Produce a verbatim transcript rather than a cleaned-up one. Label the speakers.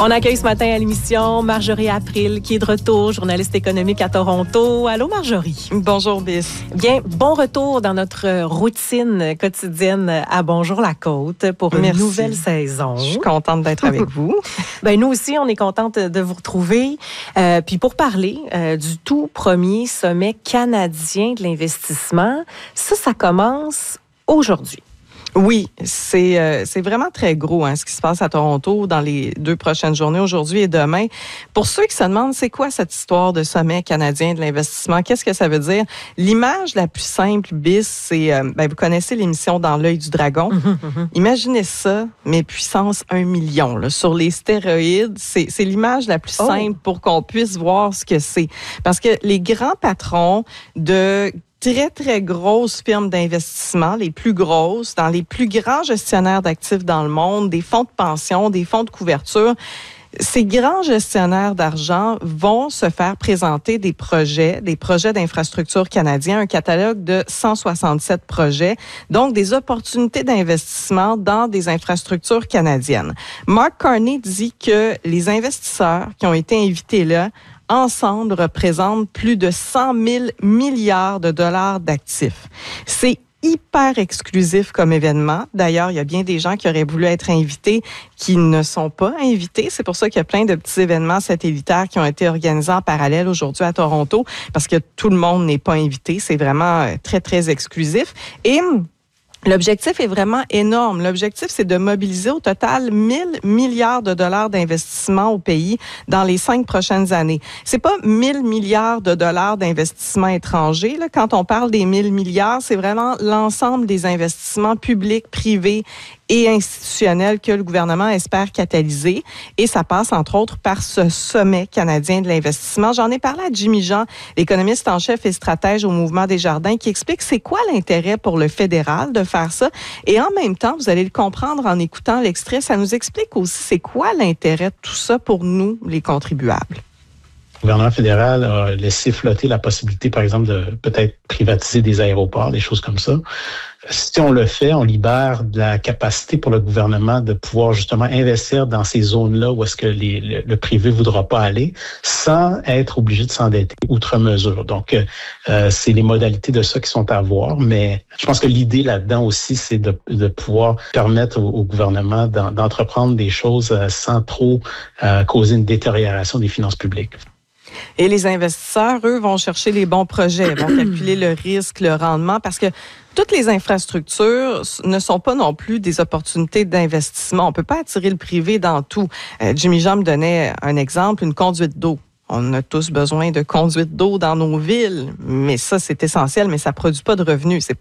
Speaker 1: On accueille ce matin à l'émission Marjorie April, qui est de retour, journaliste économique à Toronto. Allô, Marjorie.
Speaker 2: Bonjour, Bis.
Speaker 1: Bien, bon retour dans notre routine quotidienne à Bonjour la Côte pour une
Speaker 2: Merci.
Speaker 1: nouvelle saison.
Speaker 2: Je suis contente d'être avec vous.
Speaker 1: Ben, nous aussi, on est contente de vous retrouver. Euh, puis pour parler euh, du tout premier sommet canadien de l'investissement, ça, ça commence aujourd'hui.
Speaker 2: Oui, c'est euh, c'est vraiment très gros hein, ce qui se passe à Toronto dans les deux prochaines journées, aujourd'hui et demain. Pour ceux qui se demandent, c'est quoi cette histoire de sommet canadien de l'investissement? Qu'est-ce que ça veut dire? L'image la plus simple, Bis, c'est, euh, ben, vous connaissez l'émission Dans l'œil du dragon. Mm-hmm, mm-hmm. Imaginez ça, mais puissance un million, là, sur les stéroïdes. C'est, c'est l'image la plus simple oh. pour qu'on puisse voir ce que c'est. Parce que les grands patrons de très, très grosses firmes d'investissement, les plus grosses, dans les plus grands gestionnaires d'actifs dans le monde, des fonds de pension, des fonds de couverture. Ces grands gestionnaires d'argent vont se faire présenter des projets, des projets d'infrastructure canadiens, un catalogue de cent soixante-sept projets, donc des opportunités d'investissement dans des infrastructures canadiennes. Mark Carney dit que les investisseurs qui ont été invités là ensemble représentent plus de cent mille milliards de dollars d'actifs. C'est hyper exclusif comme événement. D'ailleurs, il y a bien des gens qui auraient voulu être invités qui ne sont pas invités. C'est pour ça qu'il y a plein de petits événements satellitaires qui ont été organisés en parallèle aujourd'hui à Toronto, parce que tout le monde n'est pas invité. C'est vraiment très, très exclusif. Et l'objectif est vraiment énorme. L'objectif, c'est de mobiliser au total mille milliards de dollars d'investissement au pays dans les cinq prochaines années. C'est pas mille milliards de dollars d'investissement étrangers. Là. Quand on parle des mille milliards, c'est vraiment l'ensemble des investissements publics, privés et institutionnels que le gouvernement espère catalyser. Et ça passe, entre autres, par ce sommet canadien de l'investissement. J'en ai parlé à Jimmy Jean, l'économiste en chef et stratège au Mouvement Desjardins, qui explique c'est quoi l'intérêt pour le fédéral de faire ça. Et en même temps, vous allez le comprendre en écoutant l'extrait, ça nous explique aussi c'est quoi l'intérêt de tout ça pour nous, les contribuables.
Speaker 3: Le gouvernement fédéral a laissé flotter la possibilité, par exemple, de peut-être privatiser des aéroports, des choses comme ça. Si on le fait, on libère de la capacité pour le gouvernement de pouvoir justement investir dans ces zones-là où est-ce que les, le, le privé ne voudra pas aller sans être obligé de s'endetter outre mesure. Donc, euh, c'est les modalités de ça qui sont à voir, mais je pense que l'idée là-dedans aussi, c'est de, de pouvoir permettre au, au gouvernement d'en, d'entreprendre des choses sans trop euh, causer une détérioration des finances publiques.
Speaker 2: Et les investisseurs, eux, vont chercher les bons projets, vont calculer le risque, le rendement, parce que toutes les infrastructures ne sont pas non plus des opportunités d'investissement. On peut pas attirer le privé dans tout. Euh, Jimmy Jean me donnait un exemple, une conduite d'eau. On a tous besoin de conduite d'eau dans nos villes, mais ça, c'est essentiel, mais ça produit pas de revenus. C'est